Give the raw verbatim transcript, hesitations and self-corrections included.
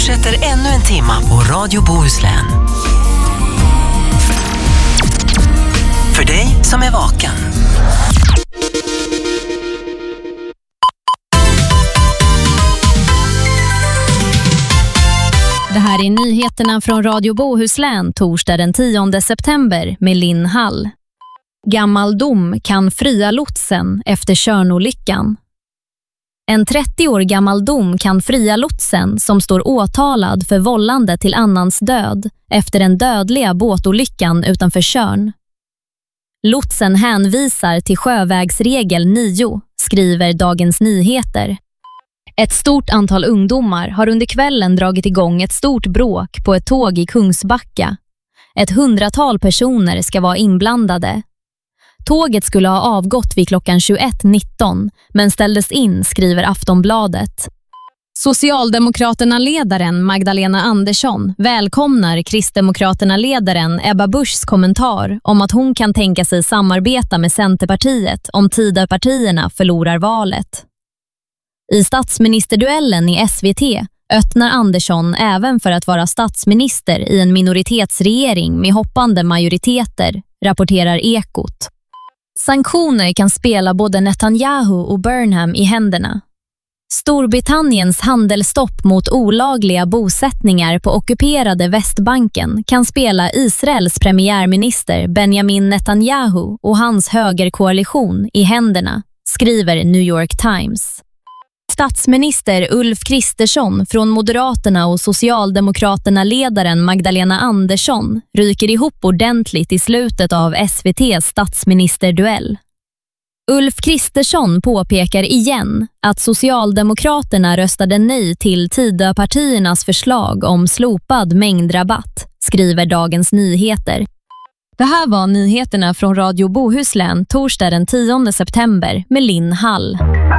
fortsätter ännu en timma på Radio Bohuslän. För dig som är vaken. Det här är nyheterna från Radio Bohuslän torsdag den tionde september med Linn Hall. Gammal dom kan fria lotsen efter Tjörnolyckan. En trettio år gammal dom kan fria lotsen som står åtalad för vållande till annans död efter den dödliga båtolyckan utanför Tjörn. Lotsen hänvisar till sjövägsregel nio, skriver Dagens Nyheter. Ett stort antal ungdomar har under kvällen dragit igång ett stort bråk på ett tåg i Kungsbacka. Ett hundratal personer ska vara inblandade. Tåget skulle ha avgått vid klockan tjugoett nitton men ställdes in, skriver Aftonbladet. Socialdemokraterna-ledaren Magdalena Andersson välkomnar Kristdemokraterna-ledaren Ebba Buschs kommentar om att hon kan tänka sig samarbeta med Centerpartiet om Tidöpartierna förlorar valet. I statsministerduellen i S V T öppnar Andersson även för att vara statsminister i en minoritetsregering med hoppande majoriteter, rapporterar Ekot. Sanktioner kan spela både Netanyahu och Burnham i händerna. Storbritanniens handelsstopp mot olagliga bosättningar på ockuperade Västbanken kan spela Israels premiärminister Benjamin Netanyahu och hans högerkoalition i händerna, skriver New York Times. Statsminister Ulf Kristersson från Moderaterna och Socialdemokraterna-ledaren Magdalena Andersson ryker ihop ordentligt i slutet av S V T:s statsministerduell. Ulf Kristersson påpekar igen att Socialdemokraterna röstade nej till Tidöpartiernas förslag om slopad mängdrabatt, skriver Dagens Nyheter. Det här var nyheterna från Radio Bohuslän torsdag den tionde september med Linn Hall.